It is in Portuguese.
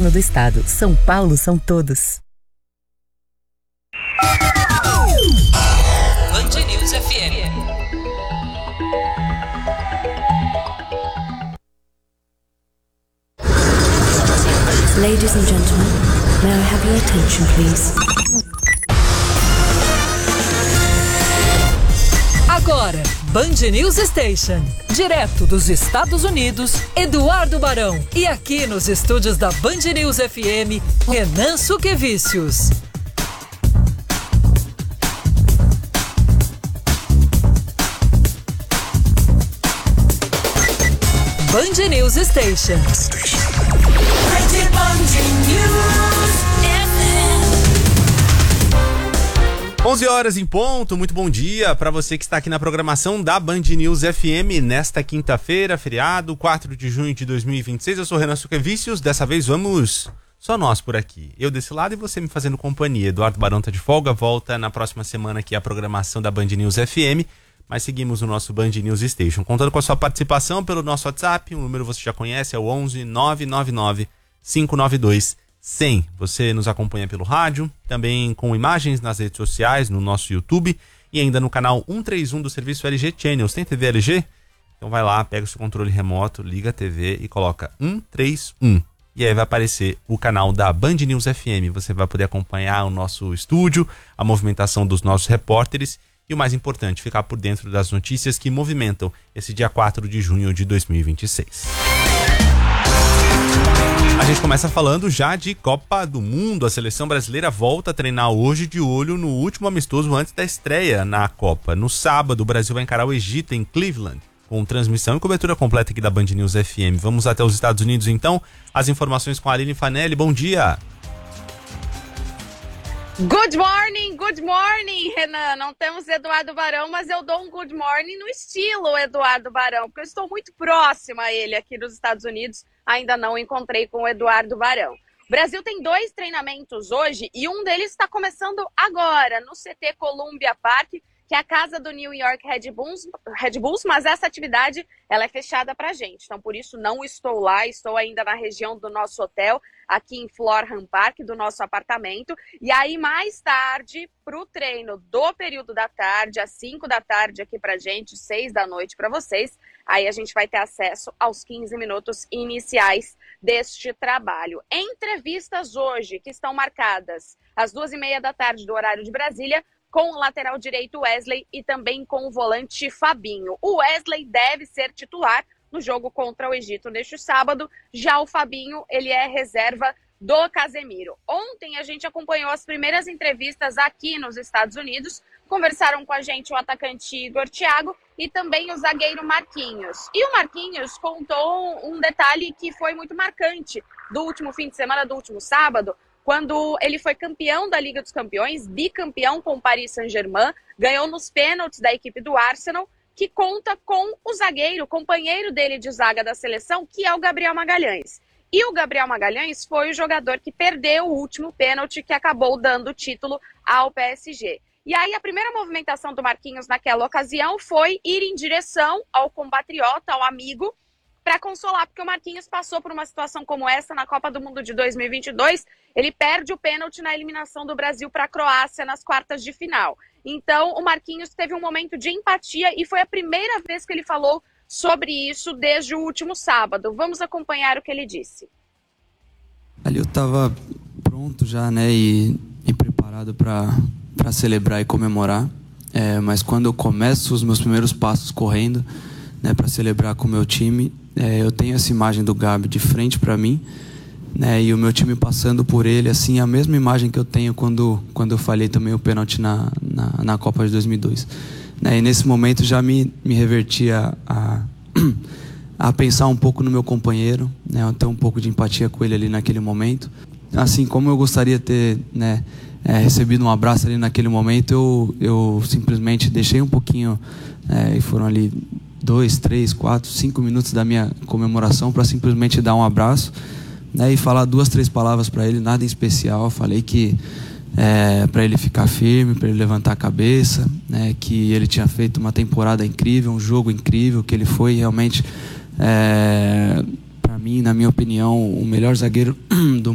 Governo do Estado. São Paulo são todos. Band News FM. Ladies and gentlemen, may I have your attention, please? Agora, Band News Station. Direto dos Estados Unidos, Eduardo Barão. E aqui nos estúdios da Band News FM, Renan Suquevicius. Band News Station. 11 horas em ponto, muito bom dia para você que está aqui na programação da Band News FM nesta quinta-feira, feriado, 4 de junho de 2026. Eu sou Renan Suquevicius, dessa vez vamos só nós por aqui. Eu desse lado e você me fazendo companhia. Eduardo Barão tá de folga, volta na próxima semana aqui a programação da Band News FM, mas seguimos o nosso Band News Station. Contando com a sua participação pelo nosso WhatsApp, o número você já conhece, é o 11 999 592 100. Você nos acompanha pelo rádio, também com imagens nas redes sociais, no nosso YouTube e ainda no canal 131 do serviço LG Channels. Tem TV LG? Então vai lá, pega o seu controle remoto, liga a TV e coloca 131. E aí vai aparecer o canal da Band News FM. Você vai poder acompanhar o nosso estúdio, a movimentação dos nossos repórteres e o mais importante, ficar por dentro das notícias que movimentam esse dia 4 de junho de 2026. A gente começa falando já de Copa do Mundo. A seleção brasileira volta a treinar hoje de olho no último amistoso antes da estreia na Copa. No sábado, o Brasil vai encarar o Egito em Cleveland, com transmissão e cobertura completa aqui da Band News FM. Vamos até os Estados Unidos então. As informações com a Aline Fanelli. Bom dia! Good morning, Renan. Não temos Eduardo Barão, mas eu dou um good morning no estilo Eduardo Barão, porque eu estou muito próxima a ele aqui nos Estados Unidos. Ainda não encontrei com o Eduardo Barão. O Brasil tem 2 treinamentos hoje e um deles está começando agora, no CT Columbia Park, que é a casa do New York Red Bulls, mas essa atividade ela é fechada para a gente. Então, por isso, não estou lá, estou ainda na região do nosso hotel, aqui em Florham Park, do nosso apartamento. E aí, mais tarde, para o treino do período da tarde, às 5 da tarde aqui para a gente, 6 da noite para vocês, aí a gente vai ter acesso aos 15 minutos iniciais deste trabalho. Entrevistas hoje, que estão marcadas às 2h30 da tarde do horário de Brasília, com o lateral direito Wesley e também com o volante Fabinho. O Wesley deve ser titular no jogo contra o Egito neste sábado. Já o Fabinho, ele é reserva do Casemiro. Ontem a gente acompanhou as primeiras entrevistas aqui nos Estados Unidos. Conversaram com a gente o atacante Igor Thiago e também o zagueiro Marquinhos. E o Marquinhos contou um detalhe que foi muito marcante do último fim de semana, do último sábado, quando ele foi campeão da Liga dos Campeões, bicampeão com o Paris Saint-Germain, ganhou nos pênaltis da equipe do Arsenal, que conta com o zagueiro, companheiro dele de zaga da seleção, que é o Gabriel Magalhães. E o Gabriel Magalhães foi o jogador que perdeu o último pênalti, que acabou dando o título ao PSG. E aí a primeira movimentação do Marquinhos naquela ocasião foi ir em direção ao compatriota, ao amigo, para consolar, porque o Marquinhos passou por uma situação como essa na Copa do Mundo de 2022, ele perde o pênalti na eliminação do Brasil para a Croácia nas quartas de final. Então, o Marquinhos teve um momento de empatia e foi a primeira vez que ele falou sobre isso desde o último sábado. Vamos acompanhar o que ele disse. Ali eu estava pronto já, né, e preparado para celebrar e comemorar, mas quando eu começo os meus primeiros passos correndo, né, para celebrar com o meu time, eu tenho essa imagem do Gabi de frente para mim, né, e o meu time passando por ele, assim, a mesma imagem que eu tenho quando eu falhei também o pênalti na Copa de 2002. Né, e nesse momento já me reverti a pensar um pouco no meu companheiro, né, ter um pouco de empatia com ele ali naquele momento. Assim como eu gostaria de ter, né, recebido um abraço ali naquele momento, eu simplesmente deixei um pouquinho, e foram ali 2, 3, 4, 5 minutos da minha comemoração para simplesmente dar um abraço, né, e falar 2, 3 palavras para ele, nada em especial. Falei que para ele ficar firme, para ele levantar a cabeça, né, que ele tinha feito uma temporada incrível, um jogo incrível, que ele foi realmente, para mim, na minha opinião, o melhor zagueiro do